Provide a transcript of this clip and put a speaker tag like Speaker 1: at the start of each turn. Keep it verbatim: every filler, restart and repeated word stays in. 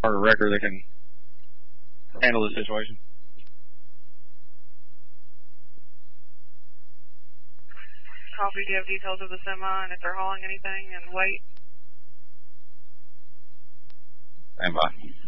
Speaker 1: or a wrecker that can handle the situation.
Speaker 2: Copy, do you have details of the semi and if they're hauling anything and weight?
Speaker 1: Stand by.